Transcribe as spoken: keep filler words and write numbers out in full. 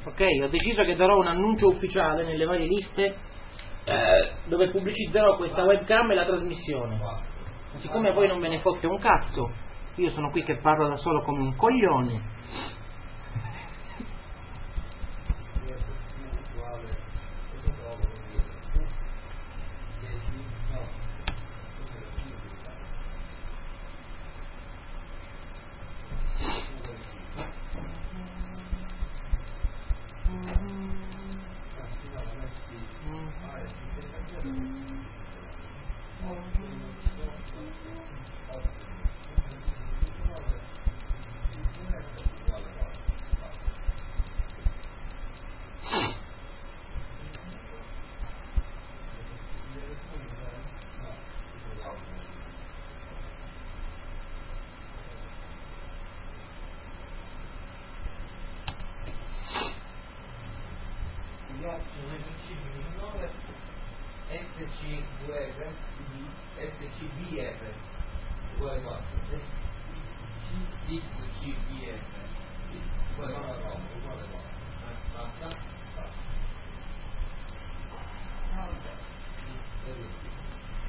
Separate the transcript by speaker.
Speaker 1: Ok, ho deciso che darò un annuncio ufficiale nelle varie liste eh, dove pubblicizzerò questa webcam e la trasmissione. Ma siccome a voi non ve ne fotte un cazzo, io sono qui che parlo da solo come un coglione.
Speaker 2: S C V R, S C B R uguale quattro, X C B R uguale quattro.